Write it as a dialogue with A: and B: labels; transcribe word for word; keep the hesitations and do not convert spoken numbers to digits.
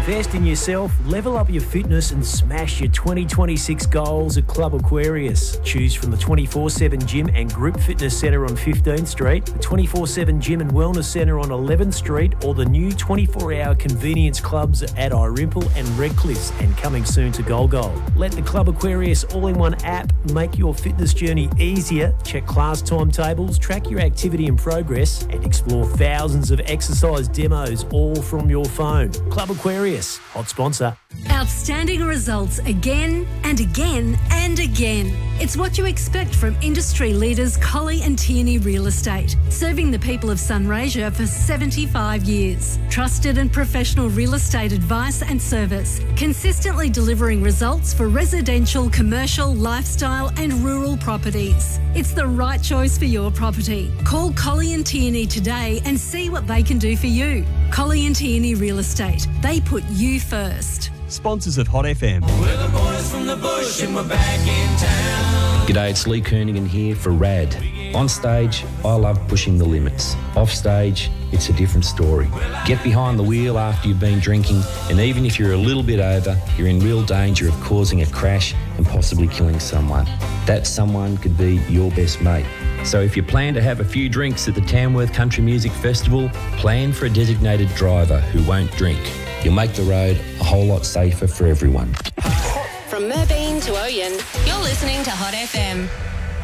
A: Invest in yourself, level up your fitness and smash your twenty twenty-six goals at Club Aquarius. Choose from the twenty-four seven Gym and Group Fitness Centre on fifteenth Street, the twenty-four seven Gym and Wellness Centre on eleventh Street, or the new twenty-four hour convenience clubs at Irimple and Redcliffe, and coming soon to Golgol. Let the Club Aquarius all-in-one app make your fitness journey easier. Check class timetables, track your activity and progress, and explore thousands of exercise demos all from your phone. Club Aquarius, hot sponsor.
B: Outstanding results again and again and again. It's what you expect from industry leaders Colley and Tierney Real Estate, serving the people of Sunraysia for seventy-five years. Trusted and professional real estate advice and service, consistently delivering results for residential, commercial, lifestyle and rural properties. It's the right choice for your property. Call Colley and Tierney today and see what they can do for you. Colley and Tierney Real Estate. They put you first.
C: Sponsors of Hot F M.
D: We're the boys from the bush and we're back in town.
E: G'day, it's Lee Kernaghan here for RAD. On stage, I love pushing the limits. Off stage, it's a different story. Get behind the wheel after you've been drinking, and even if you're a little bit over, you're in real danger of causing a crash and possibly killing someone. That someone could be your best mate. So if you plan to have a few drinks at the Tamworth Country Music Festival, plan for a designated driver who won't drink. You'll make the road a whole lot safer for everyone.
F: From Merbein to Oyen, you're listening to Hot F M.